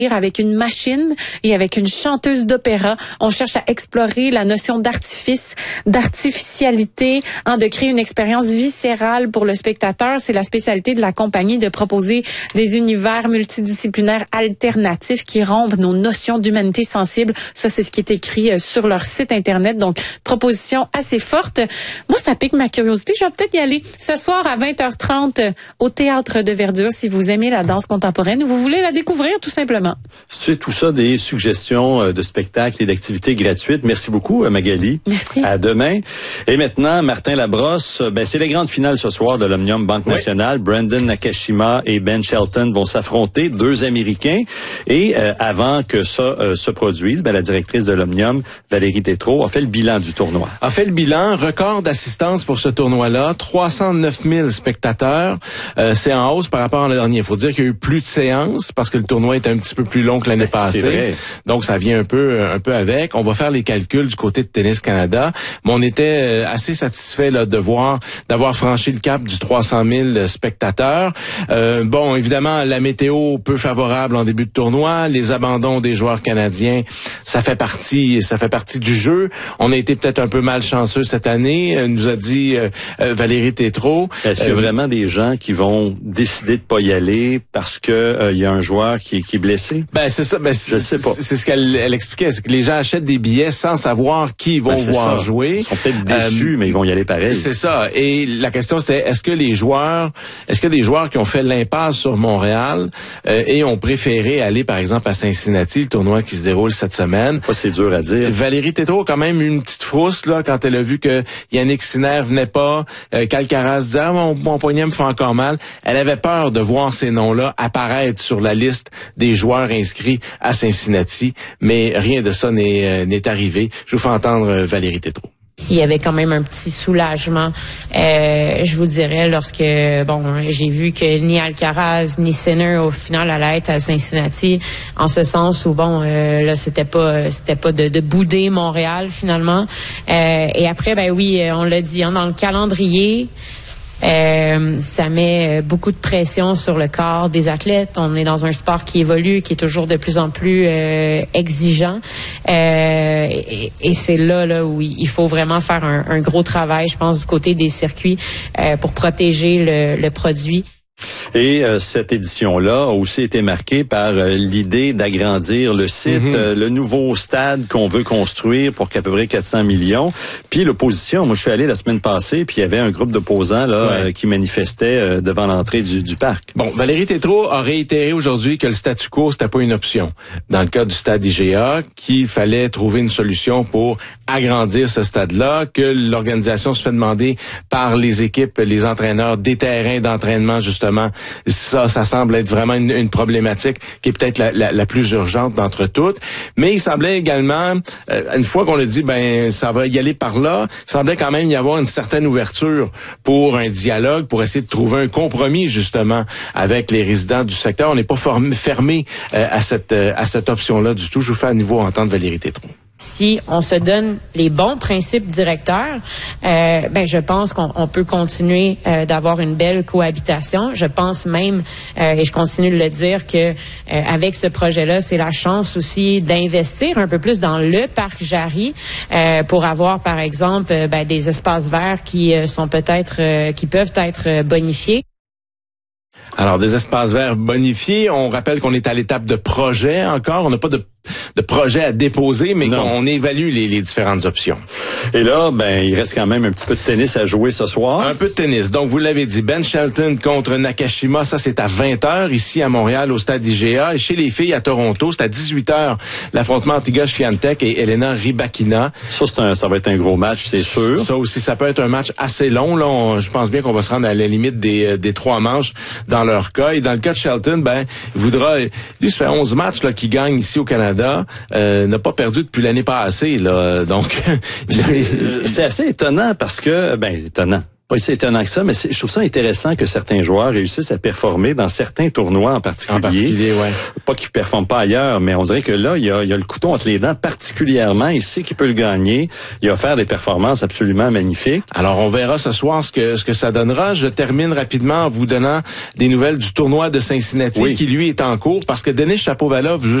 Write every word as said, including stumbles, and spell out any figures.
avec une machine et avec une chanteuse d'opéra. On cherche à explorer la notion d'artifice, d'artificialité, hein, de créer une expérience viscérale pour le spectateur. C'est la spécialité de la compagnie de proposer des univers multidisciplinaires alternatifs qui rompent nos notions d'humanité sensible. Ça, c'est ce qui est écrit sur leur site Internet. Donc, proposition assez forte. Moi, ça pique ma curiosité. Je vais peut-être y aller ce soir à vingt heures trente au Théâtre de Verdure si vous aimez la danse contemporaine ou vous voulez la découvrir tout simplement. C'est tout ça des suggestions de spectacles et d'activités gratuites. Merci beaucoup, Magali. Merci. À demain. Et maintenant, Martin Labrosse, ben, c'est la grande finale ce soir de l'Omnium Banque oui. Nationale. Brandon Nakashima et Ben Shelton vont s'affronter, deux Américains. Et euh, avant que ça euh, se produise, ben, la directrice de l'Omnium, Valérie Tétrault, a fait le bilan du tournoi. A fait le bilan, record d'assistance pour ce tournoi-là, trois cent neuf mille spectateurs. Euh, c'est en hausse par rapport à l'an dernier. Il faut dire qu'il y a eu plus de séances parce que le tournoi est un petit peu plus long que l'année passée. C'est vrai. Donc, ça vient un peu un peu avec. On va faire les calculs du côté de Tennis Canada. Mais on était assez satisfait là, de voir, d'avoir franchi le cap du trois cent mille spectateurs. Euh, bon, évidemment, la météo peu favorable en début de tournoi. Les abandons des joueurs canadiens, ça fait partie, ça fait partie du jeu. On a été peut-être un peu malchanceux cette année, euh, nous a dit euh, euh, Valérie Tétrault. Est-ce qu'il y a euh, vraiment des gens qui vont décider de pas y aller parce que euh, il y a un joueur qui, qui est blessé? Ben c'est ça. Ben je sais pas. C'est ce qu'elle elle expliquait, c'est que les gens achètent des billets sans savoir qui ils vont ben, voir ça. jouer. Ils sont peut-être déçus, euh, mais ils vont y aller pareil. C'est ça. Et la question c'était, est-ce que les joueurs, est-ce que des joueurs qui ont fait l'impasse sur Montréal euh, et ont préféré aller par exemple à Cincinnati, le tournoi qui se déroule cette semaine? Ça c'est dur à dire. Valérie Tétrault a quand même eu une petite frousse là quand elle a vu que Yannick Sinner venait pas, euh, qu'Alcaraz disait ah, mon, mon poignet me fait encore mal. Elle avait peur de voir ces noms-là apparaître sur la liste des joueurs inscrits à Cincinnati, mais rien de ça n'est, euh, n'est arrivé. Je vous fais entendre euh, Valérie Tétrault. Il y avait quand même un petit soulagement, euh, je vous dirais, lorsque bon, j'ai vu que ni Alcaraz ni Sinner au final allaient être à Cincinnati, en ce sens où bon, euh, là c'était pas, c'était pas de, de bouder Montréal finalement. Euh, et après, ben oui, on l'a dit, hein, dans le calendrier. Euh, ça met beaucoup de pression sur le corps des athlètes. On est dans un sport qui évolue, qui est toujours de plus en plus euh, exigeant. Euh, et, et c'est là, là où il faut vraiment faire un, un gros travail, je pense, du côté des circuits euh, pour protéger le, le produit. Et euh, cette édition-là a aussi été marquée par euh, l'idée d'agrandir le site, mm-hmm. euh, le nouveau stade qu'on veut construire pour qu'à peu près quatre cents millions. Puis l'opposition, moi je suis allé la semaine passée, puis il y avait un groupe d'opposants là ouais. euh, qui manifestait euh, devant l'entrée du, du parc. Bon, Valérie Tétrault a réitéré aujourd'hui que le statu quo c'était pas une option. Dans le cas du stade I G A, qu'il fallait trouver une solution pour agrandir ce stade-là, que l'organisation se fait demander par les équipes, les entraîneurs des terrains d'entraînement justement. Ça, ça semble être vraiment une, une problématique qui est peut-être la, la, la plus urgente d'entre toutes. Mais il semblait également, euh, une fois qu'on a dit, ben ça va y aller par là, il semblait quand même y avoir une certaine ouverture pour un dialogue, pour essayer de trouver un compromis justement avec les résidents du secteur. On n'est pas formé, fermé euh, à cette euh, à cette option-là du tout. Je vous fais à nouveau entendre Valérie Tétrault. Si on se donne les bons principes directeurs, euh, ben je pense qu'on on peut continuer euh, d'avoir une belle cohabitation. Je pense même, euh, et je continue de le dire, que euh, avec ce projet-là, c'est la chance aussi d'investir un peu plus dans le parc Jarry euh, pour avoir, par exemple, euh, ben, des espaces verts qui euh, sont peut-être, euh, qui peuvent être euh, bonifiés. Alors, des espaces verts bonifiés. On rappelle qu'on est à l'étape de projet encore. On n'a pas de, de projet à déposer, mais non. qu'on évalue les, les différentes options. Et là, ben, il reste quand même un petit peu de tennis à jouer ce soir. Un peu de tennis. Donc, vous l'avez dit, Ben Shelton contre Nakashima, ça c'est à vingt heures ici à Montréal au stade I G A. Et chez les filles à Toronto, c'est à dix-huit heures l'affrontement entre Iga Swiatek et Elena Rybakina. Ça, c'est un, ça va être un gros match, c'est sûr. Ça aussi, ça peut être un match assez long. Là, on, je pense bien qu'on va se rendre à la limite des, des trois manches dans leur cas. Et dans le cas de Shelton, ben, il voudra, lui, ça fait onze matchs là, qu'il gagne ici au Canada, euh, n'a pas perdu depuis l'année passée. Là, donc, c'est, c'est assez étonnant parce que, ben, étonnant. Pas si étonnant que ça, mais je trouve ça intéressant que certains joueurs réussissent à performer dans certains tournois en particulier. En particulier, ouais. Pas qu'ils performent pas ailleurs, mais on dirait que là, il y a, il y a le couteau entre les dents particulièrement. Il sait qu'il peut le gagner. Il va faire des performances absolument magnifiques. Alors, on verra ce soir ce que ce que ça donnera. Je termine rapidement en vous donnant des nouvelles du tournoi de Cincinnati, oui, qui, lui, est en cours, parce que Denis Shapovalov